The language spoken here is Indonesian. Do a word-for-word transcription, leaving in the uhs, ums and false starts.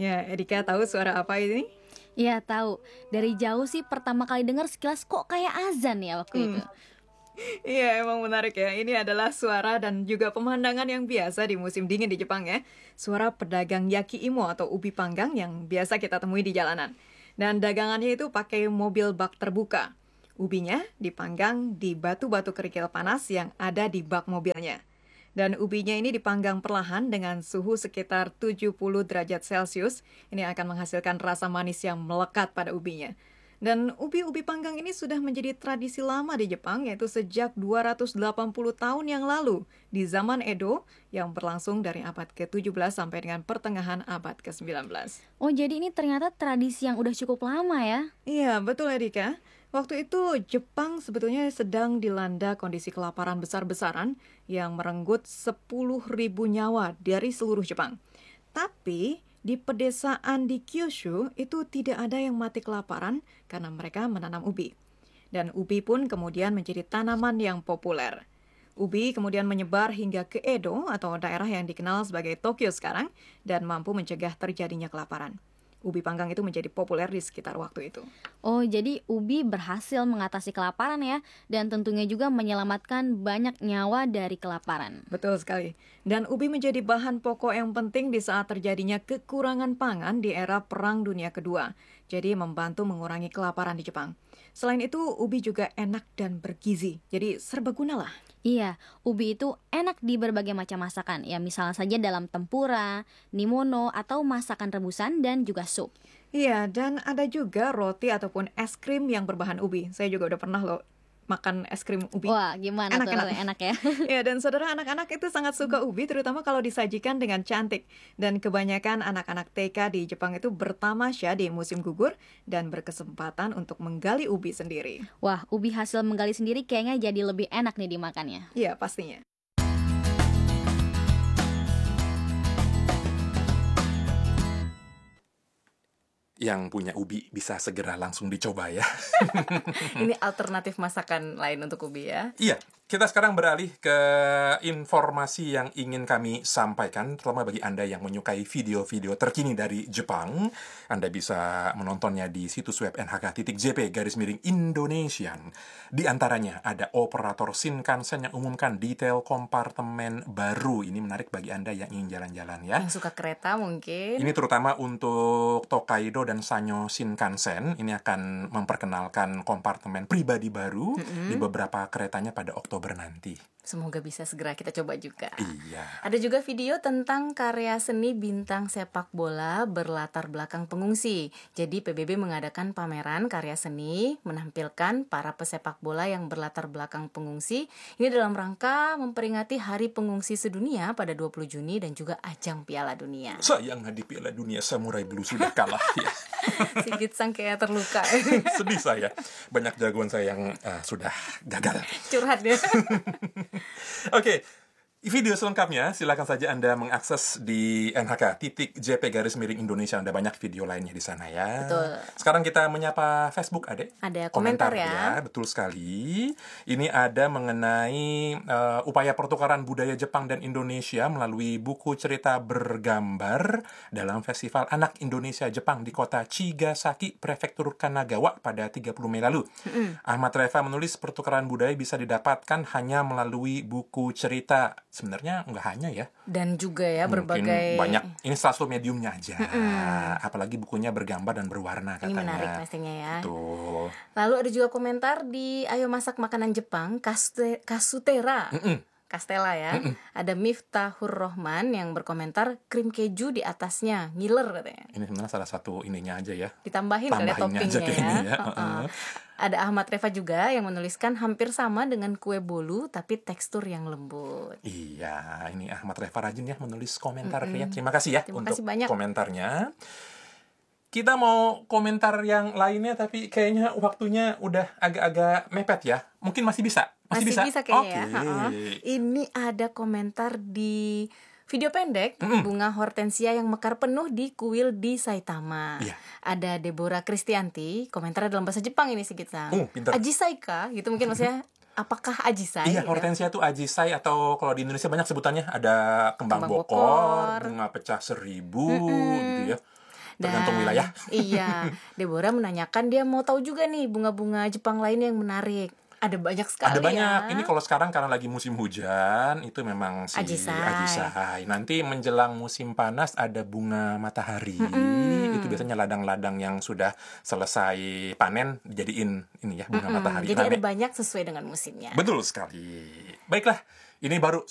Ya, Erika tahu suara apa ini? Iya tahu, dari jauh sih pertama kali dengar sekilas kok kayak azan ya waktu Hmm, itu. iya emang menarik ya. Ini adalah suara dan juga pemandangan yang biasa di musim dingin di Jepang ya. Suara pedagang yakiimo atau ubi panggang yang biasa kita temui di jalanan. Dan dagangannya itu pakai mobil bak terbuka. Ubinya dipanggang di batu-batu kerikil panas yang ada di bak mobilnya. Dan ubinya ini dipanggang perlahan dengan suhu sekitar tujuh puluh derajat Celcius. Ini akan menghasilkan rasa manis yang melekat pada ubinya. Dan ubi-ubi panggang ini sudah menjadi tradisi lama di Jepang, yaitu sejak dua ratus delapan puluh tahun yang lalu, di zaman Edo, yang berlangsung dari abad ke tujuh belas sampai dengan pertengahan abad ke sembilan belas. Oh jadi ini ternyata tradisi yang udah cukup lama ya. Iya, betul Erika. Waktu itu Jepang sebetulnya sedang dilanda kondisi kelaparan besar-besaran yang merenggut sepuluh ribu nyawa dari seluruh Jepang. Tapi di pedesaan di Kyushu itu tidak ada yang mati kelaparan karena mereka menanam ubi. Dan ubi pun kemudian menjadi tanaman yang populer. Ubi kemudian menyebar hingga ke Edo atau daerah yang dikenal sebagai Tokyo sekarang dan mampu mencegah terjadinya kelaparan. Ubi panggang itu menjadi populer di sekitar waktu itu. Oh jadi ubi berhasil mengatasi kelaparan ya, dan tentunya juga menyelamatkan banyak nyawa dari kelaparan. Betul sekali. Dan ubi menjadi bahan pokok yang penting di saat terjadinya kekurangan pangan di era Perang Dunia Kedua. Jadi membantu mengurangi kelaparan di Jepang. Selain itu, ubi juga enak dan bergizi. Jadi serbaguna lah. Iya, ubi itu enak di berbagai macam masakan, ya misalnya saja dalam tempura, nimono, atau masakan rebusan dan juga sup. Iya, dan ada juga roti ataupun es krim yang berbahan ubi. Saya juga udah pernah loh makan es krim ubi. Wah, gimana tuh Enak-enak. rasanya, enak ya? Ya, dan saudara anak-anak itu sangat suka ubi, terutama kalau disajikan dengan cantik. Dan kebanyakan anak-anak T K di Jepang itu bertamasya di musim gugur dan berkesempatan untuk menggali ubi sendiri. Wah, ubi hasil menggali sendiri kayaknya jadi lebih enak nih dimakannya. Iya, pastinya. Yang punya ubi bisa segera langsung dicoba ya. Ini alternatif masakan lain untuk ubi ya. Iya, kita sekarang beralih ke informasi yang ingin kami sampaikan, terutama bagi Anda yang menyukai video-video terkini dari Jepang. Anda bisa menontonnya di situs web N H K titik J P garis miring Indonesian. Di antaranya ada operator Shinkansen yang umumkan detail kompartemen baru. Ini menarik bagi Anda yang ingin jalan-jalan ya. Yang suka kereta mungkin. Ini terutama untuk Tokaido dan Sanyo Shinkansen. Ini akan memperkenalkan kompartemen pribadi baru mm-hmm. di beberapa keretanya pada Oktober nanti. Semoga bisa segera kita coba juga. Iya. Ada juga video tentang karya seni bintang sepak bola berlatar belakang pengungsi. Jadi P B B mengadakan pameran karya seni menampilkan para pesepak bola yang berlatar belakang pengungsi. Ini dalam rangka memperingati Hari Pengungsi Sedunia pada dua puluh Juni dan juga ajang Piala Dunia. Sayang di Piala Dunia Samurai Blue sudah kalah ya. Sigit sang kayak terluka. Sedih saya. Banyak jagoan saya yang uh, sudah gagal. Curhat ya. Oke, video selengkapnya silakan saja Anda mengakses di N H K titik J P garis miring Indonesia. Ada banyak video lainnya di sana ya. Betul. Sekarang kita menyapa Facebook, Ade. Ada komentar, komentar ya. ya. Betul sekali. Ini ada mengenai uh, upaya pertukaran budaya Jepang dan Indonesia melalui buku cerita bergambar dalam Festival Anak Indonesia Jepang di kota Chigasaki, Prefektur Kanagawa pada tiga puluh Mei lalu. Mm-hmm. Ahmad Reva menulis pertukaran budaya bisa didapatkan hanya melalui buku cerita. Sebenarnya nggak hanya ya. Dan juga ya mungkin berbagai banyak. Ini salah satu mediumnya aja. Mm-hmm. Apalagi bukunya bergambar dan berwarna katanya. Ini menarik pastinya ya. Betul. Lalu ada juga komentar di Ayo Masak Makanan Jepang, Kaste, Kasutera. Mm-mm. Kastela ya. Mm-mm. Ada Miftahur Rohman yang berkomentar krim keju di atasnya, ngiler katanya. Ini sebenarnya salah satu ininya aja ya. Ditambahin kali toppingnya ya. ya. Uh-uh. Ada Ahmad Reva juga yang menuliskan hampir sama dengan kue bolu tapi tekstur yang lembut. Iya, ini Ahmad Reva rajin ya menulis komentar ya. Terima kasih ya Terima untuk kasih banyak. komentarnya. Kita mau komentar yang lainnya tapi kayaknya waktunya udah agak-agak mepet ya. Mungkin masih bisa. Masih, masih bisa, bisa kayaknya okay. ya. Uh-uh. Ini ada komentar di video pendek, mm-hmm. bunga hortensia yang mekar penuh di kuil di Saitama. Yeah. Ada Deborah Kristianti, komentarnya dalam bahasa Jepang ini sedikit sang. Uh, pintar. Ajisai kah? Gitu mungkin maksudnya. Apakah ajisai? Iya, hortensia itu ya? Ajisai atau kalau di Indonesia banyak sebutannya ada kembang, kembang bokor, bokor, bunga pecah seribu, mm-hmm. gitu ya. tergantung wilayah. Iya, Deborah menanyakan dia mau tahu juga nih bunga-bunga Jepang lain yang menarik. Ada banyak sekali Ada banyak. ya. Ini kalau sekarang karena lagi musim hujan, itu memang si Ajisai. ajisai. Nanti menjelang musim panas ada bunga matahari. Mm-mm. Itu biasanya ladang-ladang yang sudah selesai panen dijadiin ini ya bunga Mm-mm. matahari. Jadi Rame. ada banyak sesuai dengan musimnya. Betul sekali. Baiklah, ini baru